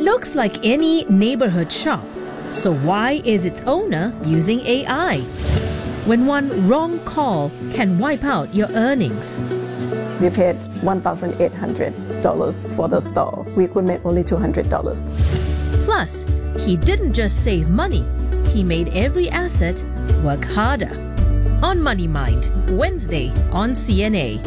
looks like any neighborhood shop. So why is its owner using AI? When one wrong call can wipe out your earnings. We paid $1,800 for the store. We could make only $200. Plus, he didn't just save money, he made every asset work harder. On Money Mind, Wednesday on CNA.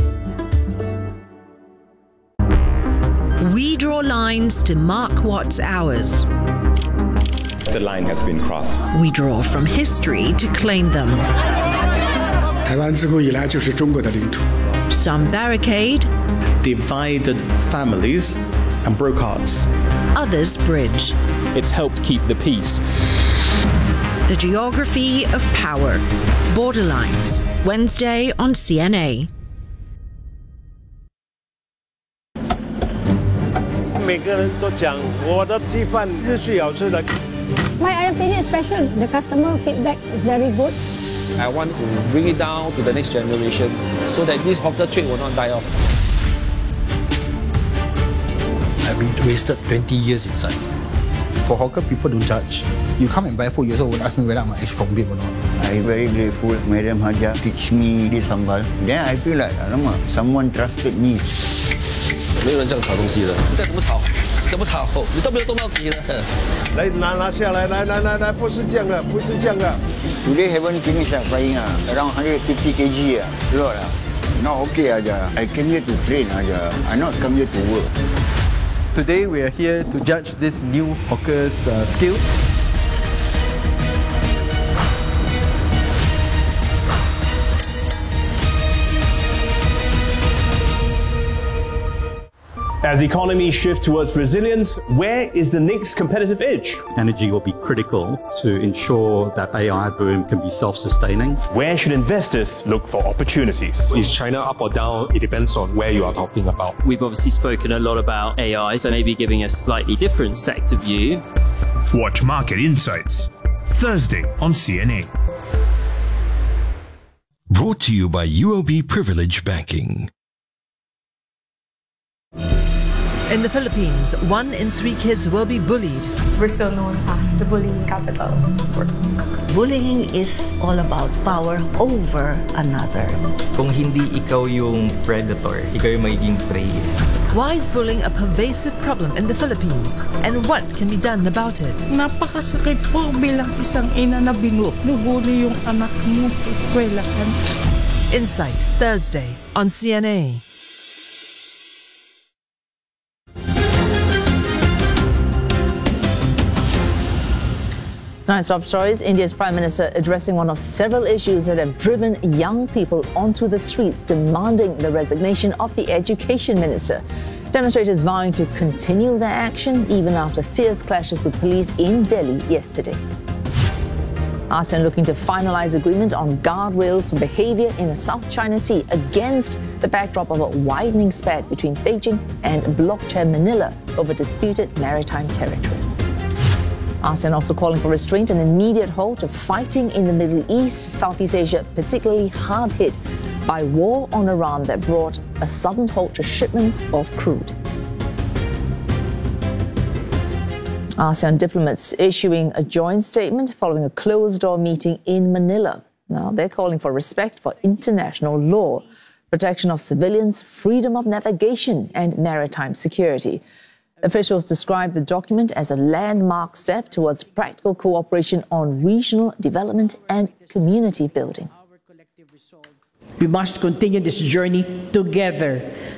We draw lines to mark what's ours. The line has been crossed. We draw from history to claim them. 台湾自古以来就是中国的领土。 Some barricade, divided families and broke hearts. Others bridge. It's helped keep the peace. The geography of power. Borderlines. Wednesday on CNA. 每个人都讲我的鸡饭是最好吃的。 My ayam penyet is special. The customer feedback is very good. I want to bring it down to the next generation so that this hawker trade will not die off. I've wasted 20 years inside. For hawker, people don't judge. You come and buy food, you also would ask me whether I'm an ex-convict or not. I'm very grateful Madam Haja teach me this sambal. Then I feel like, alamak, someone trusted me. 没有人这样炒东西的，再怎么炒，怎么炒，你都没有动到底的。 来拿下来，来，不是这样的，不是这样的。 Today haven't finished frying around 150 kg lot Not okay aja. I came here to train aja. I not come here to work. Today we are here to judge this new hawker's skill. As economies shift towards resilience, where is the next competitive edge? Energy will be critical to ensure that AI boom can be self-sustaining. Where should investors look for opportunities? Is China up or down? It depends on where you are talking about. We've obviously spoken a lot about AI, so maybe giving a slightly different sector view. Watch Market Insights, Thursday on CNA. Brought to you by UOB Privilege Banking. In the Philippines, 1 in 3 kids will be bullied. We're still known as the bullying capital. Bullying is all about power over another. Kung hindi ikaw yung predator, ikaw yung magiging prey. Why is bullying a pervasive problem in the Philippines? And what can be done about it? Napakasakit po bilang isang ina na binubuli yung anak mo sa eskwelahan. Insight, Thursday on CNA. Tonight's top stories, India's Prime Minister addressing one of several issues that have driven young people onto the streets demanding the resignation of the Education Minister. Demonstrators vowing to continue their action even after fierce clashes with police in Delhi yesterday. ASEAN looking to finalize agreement on guardrails for behavior in the South China Sea against the backdrop of a widening spat between Beijing and bloc chair Manila over disputed maritime territory. ASEAN also calling for restraint and immediate halt of fighting in the Middle East, Southeast Asia, particularly hard hit by war on Iran that brought a sudden halt to shipments of crude. ASEAN diplomats issuing a joint statement following a closed-door meeting in Manila. Now, they're calling for respect for international law, protection of civilians, freedom of navigation, and maritime security. Officials described the document as a landmark step towards practical cooperation on regional development and community building. We must continue this journey together